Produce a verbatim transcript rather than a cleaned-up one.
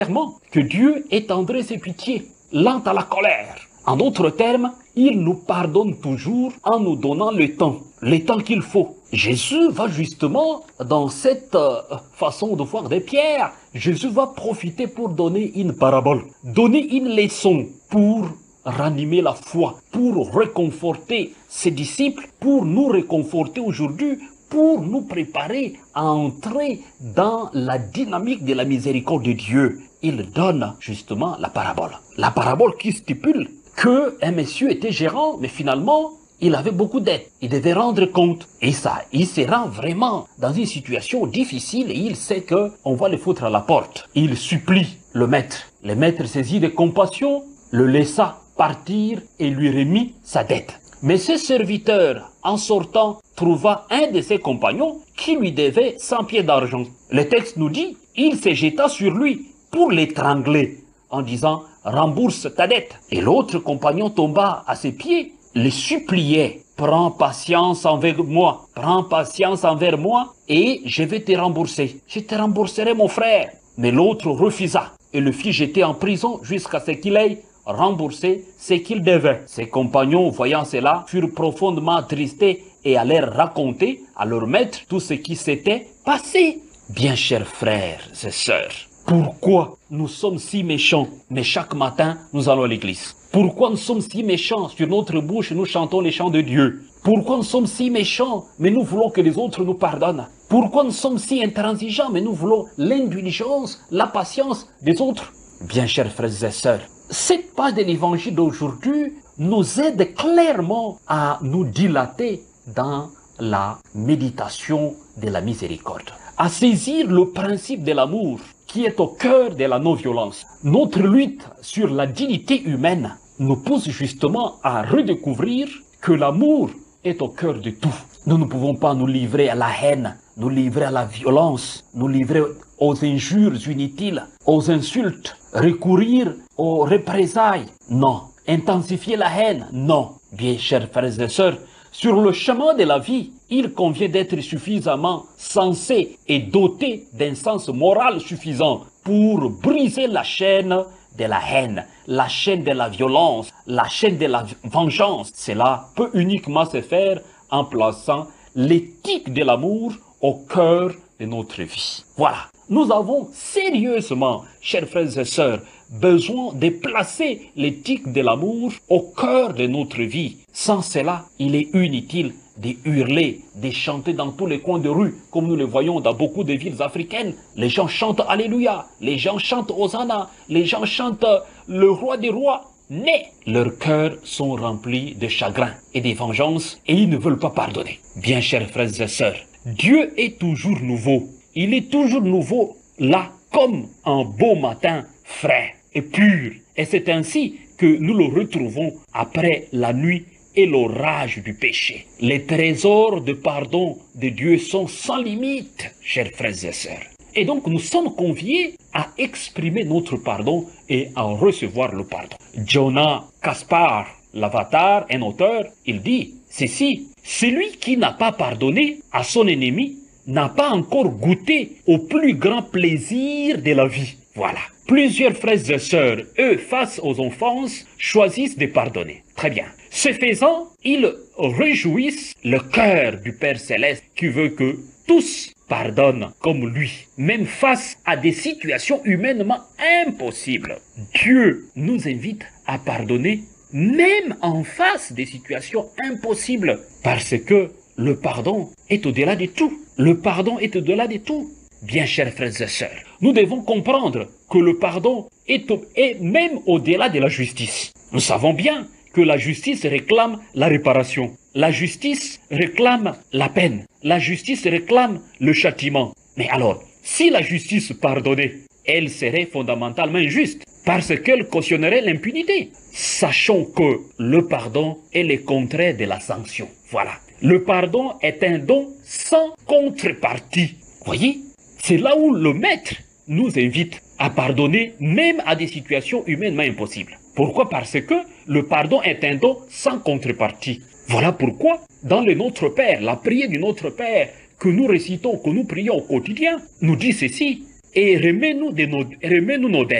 clairement que Dieu est tendresse et pitié, lent à la colère. En d'autres termes, il nous pardonne toujours en nous donnant le temps, le temps qu'il faut. Jésus va justement, dans cette euh, façon de voir des pierres, Jésus va profiter pour donner une parabole, donner une leçon pour ranimer la foi, pour réconforter ses disciples, pour nous réconforter aujourd'hui, pour nous préparer à entrer dans la dynamique de la miséricorde de Dieu. Il donne justement la parabole. La parabole qui stipule qu'un monsieur était gérant, mais finalement, il avait beaucoup dettes. Il devait rendre compte. Et ça, il se rend vraiment dans une situation difficile et il sait qu'on va le foutre à la porte. Il supplie le maître. Le maître saisi de compassion, le laissa partir et lui remit sa dette. Mais ce serviteur, en sortant, trouva un de ses compagnons qui lui devait cent pièces d'argent. Le texte nous dit, il se jeta sur lui pour l'étrangler en disant « rembourse ta dette ». Et l'autre compagnon tomba à ses pieds, le suppliait « prends patience envers moi, prends patience envers moi et je vais te rembourser. Je te rembourserai mon frère ». Mais l'autre refusa et le fit jeter en prison jusqu'à ce qu'il ait rembourser ce qu'il devait. Ses compagnons, voyant cela, furent profondément attristés et allèrent raconter à leur maître tout ce qui s'était passé. Bien chers frères et sœurs, pourquoi nous sommes si méchants, mais chaque matin nous allons à l'église? Pourquoi nous sommes si méchants, sur notre bouche nous chantons les chants de Dieu? Pourquoi nous sommes si méchants, mais nous voulons que les autres nous pardonnent? Pourquoi nous sommes si intransigeants, mais nous voulons l'indulgence, la patience des autres? Bien chers frères et sœurs, cette page de l'évangile d'aujourd'hui nous aide clairement à nous dilater dans la méditation de la miséricorde, à saisir le principe de l'amour qui est au cœur de la non-violence. Notre lutte sur la dignité humaine nous pousse justement à redécouvrir que l'amour est au cœur de tout. Nous ne pouvons pas nous livrer à la haine, nous livrer à la violence, nous livrer aux injures inutiles, aux insultes, recourir aux représailles. Non. Intensifier la haine. Non. Bien chers frères et sœurs, sur le chemin de la vie, il convient d'être suffisamment sensé et doté d'un sens moral suffisant pour briser la chaîne de la haine, la chaîne de la violence, la chaîne de la vengeance. Cela peut uniquement se faire en plaçant l'éthique de l'amour au cœur de notre vie. Voilà. Nous avons sérieusement, chers frères et sœurs, besoin de placer l'éthique de l'amour au cœur de notre vie. Sans cela, il est inutile de hurler, de chanter dans tous les coins de rue, comme nous le voyons dans beaucoup de villes africaines. Les gens chantent Alléluia, les gens chantent Hosanna, les gens chantent le roi des rois. Mais leurs cœurs sont remplis de chagrin et de vengeance et ils ne veulent pas pardonner. Bien chers frères et sœurs, Dieu est toujours nouveau. Il est toujours nouveau, là, comme un beau matin frais et pur. Et c'est ainsi que nous le retrouvons après la nuit et l'orage du péché. Les trésors de pardon de Dieu sont sans limite, chers frères et sœurs. Et donc, nous sommes conviés à exprimer notre pardon et à recevoir le pardon. Jonah Kaspar, l'avatar, un auteur, il dit ceci: celui qui n'a pas pardonné à son ennemi n'a pas encore goûté au plus grand plaisir de la vie. Voilà. Plusieurs frères et sœurs, eux, face aux offenses, choisissent de pardonner. Très bien. Ce faisant, ils réjouissent le cœur du Père Céleste qui veut que tous pardonnent comme lui, même face à des situations humainement impossibles. Dieu nous invite à pardonner même en face des situations impossibles, parce que le pardon est au-delà de tout. Le pardon est au-delà de tout. Bien chers frères et sœurs, nous devons comprendre que le pardon est, au, est même au-delà de la justice. Nous savons bien que la justice réclame la réparation. La justice réclame la peine. La justice réclame le châtiment. Mais alors, si la justice pardonnait, elle serait fondamentalement injuste parce qu'elle cautionnerait l'impunité. Sachons que le pardon est le contraire de la sanction. Voilà. Le pardon est un don sans contrepartie. Voyez, c'est là où le maître nous invite à pardonner même à des situations humainement impossibles. Pourquoi? Parce que le pardon est un don sans contrepartie. Voilà pourquoi, dans le Notre Père, la prière du Notre Père que nous récitons, que nous prions au quotidien, nous dit ceci: et remets-nous de nos, remets-nous nos dettes.